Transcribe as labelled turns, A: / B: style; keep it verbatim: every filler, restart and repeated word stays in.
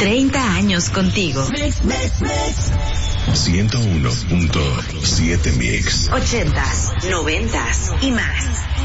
A: treinta años contigo.
B: ciento uno punto siete Mix.
A: Ochentas, noventas y más.